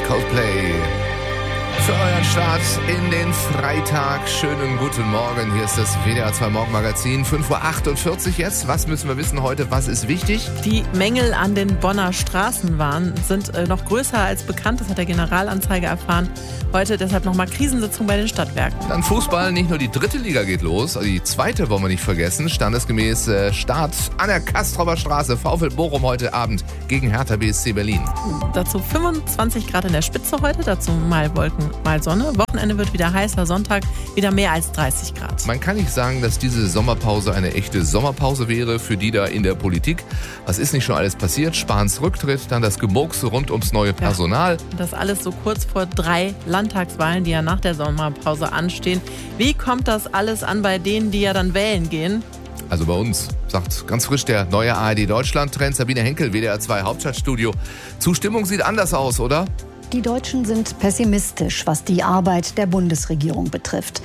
Coldplay. Für euren Start in den Freitag. Schönen guten Morgen. Hier ist das WDR 2 Morgenmagazin. 5.48 Uhr jetzt. Was müssen wir wissen heute? Was ist wichtig? Die Mängel an den Bonner Straßenbahnen sind noch größer als bekannt. Das hat der Generalanzeiger erfahren. Heute deshalb nochmal Krisensitzung bei den Stadtwerken. Dann Fußball. Nicht nur die dritte Liga geht los. Die zweite wollen wir nicht vergessen. Standesgemäß Start an der Castrower Straße. VfL Bochum heute Abend gegen Hertha BSC Berlin. Dazu 25 Grad in der Spitze heute. Dazu mal Wolken, mal Sonne. Wochenende wird wieder heißer. Sonntag wieder mehr als 30 Grad. Man kann nicht sagen, dass diese Sommerpause eine echte Sommerpause wäre für die da in der Politik. Was ist nicht schon alles passiert? Spahns Rücktritt, dann das Gemurkse rund ums neue Personal. Ja, das alles so kurz vor 3 Landtagswahlen, die ja nach der Sommerpause anstehen. Wie kommt das alles an bei denen, die ja dann wählen gehen? Also bei uns, sagt ganz frisch der neue ARD-Deutschland-Trend. Sabine Henkel, WDR 2 Hauptstadtstudio. Zustimmung sieht anders aus, oder? Die Deutschen sind pessimistisch, was die Arbeit der Bundesregierung betrifft.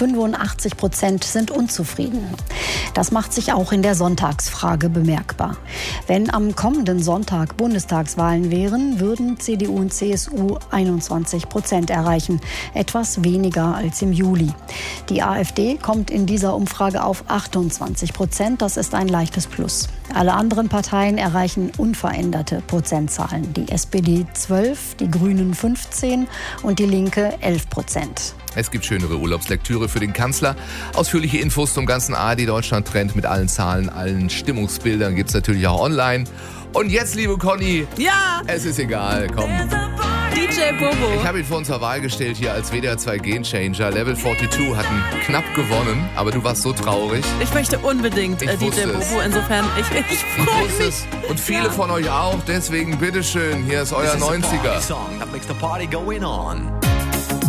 85% sind unzufrieden. Das macht sich auch in der Sonntagsfrage bemerkbar. Wenn am kommenden Sonntag Bundestagswahlen wären, würden CDU und CSU 21% erreichen. Etwas weniger als im Juli. Die AfD kommt in dieser Umfrage auf 28%. Das ist ein leichtes Plus. Alle anderen Parteien erreichen unveränderte Prozentzahlen. Die SPD 12, die Grünen 15 und die Linke 11%. Es gibt schönere Urlaubslektüre für den Kanzler. Ausführliche Infos zum ganzen ARD-Deutschland-Trend mit allen Zahlen, allen Stimmungsbildern gibt es natürlich auch online. Und jetzt, liebe Conny, ja, es ist egal, komm. DJ Bobo. Ich habe ihn vor uns zur Wahl gestellt hier als WDR 2 Gamechanger. Level 42 hatten knapp gewonnen, aber du warst so traurig. Ich möchte unbedingt DJ Bobo, insofern ich freue mich. Und viele von euch auch, deswegen bitteschön, hier ist euer 90er. Song that makes the party going on.